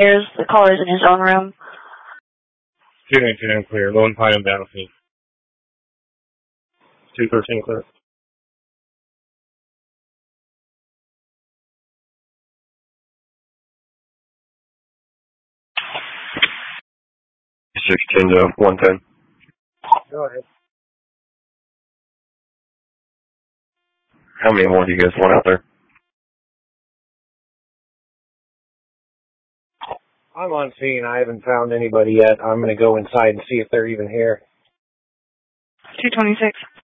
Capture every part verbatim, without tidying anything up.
There's the caller's in his own room. two nineteen clear. Lone Pine and Battlefield. two thirteen clear. sixteen to one ten. Go ahead. How many more do you guys want out there? I'm on scene. I haven't found anybody yet. I'm going to go inside and see if they're even here. two twenty-six.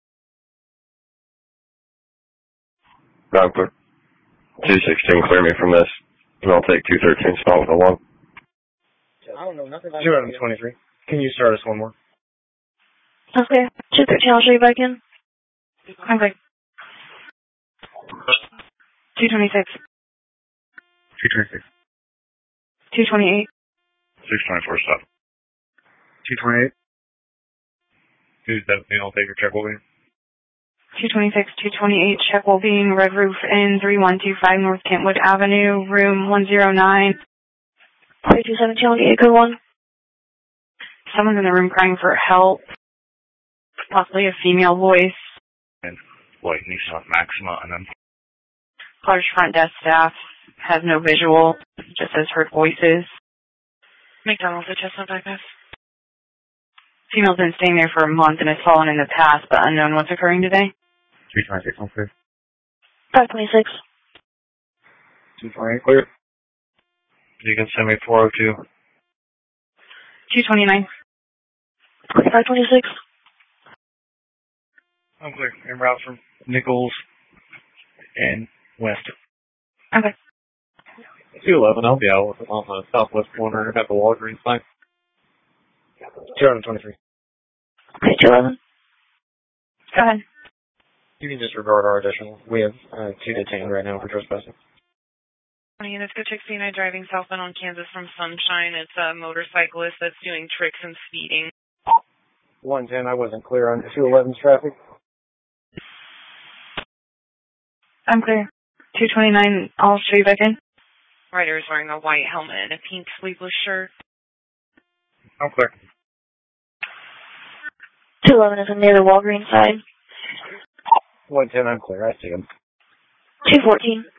No, clear. two sixteen, clear me from this. And I'll take two thirteen spot with a one. I don't know nothing about two twenty-three. Can you start us one more? Okay. two thirteen, I'll show you back in. Okay. two twenty-six. two twenty-six. two twenty-eight. six twenty-four stop. two twenty-eight. two seventeen, I'll take your check over. two twenty-six, two twenty-eight, check will be in Red Roof Inn, three one two five North Kentwood Avenue, room one oh nine. thirty-two seventeen, I'll get you a good one. Someone's in the room crying for help. Possibly a female voice. And White Nissan Maxima, and then Caller's front desk staff has no visual, just has heard voices. McDonald's at Chestnut Bypass. Female's been staying there for a month and has fallen in the past, but unknown what's occurring today. three twenty-six, on clear. five twenty-six. two twenty-eight, clear. You can send me four oh two. two twenty-nine. five twenty-six. I'm clear. En route from Nichols and West. Okay. two eleven, I'll be out on the southwest corner at the Walgreens sign. two twenty-three. Okay, two eleven. Go ahead. You can disregard our additional. We have uh, two detained right now for trespassing. It's Go Chick C nine driving southbound on Kansas from Sunshine. It's a motorcyclist that's doing tricks and speeding. one ten, I wasn't clear on two eleven's traffic. I'm clear. two twenty-nine, I'll show you back in. Rider is wearing a white helmet and a pink sleeveless shirt. I'm clear. two eleven is near the Walgreens side. one ten, I'm clear. I see him. two fourteen.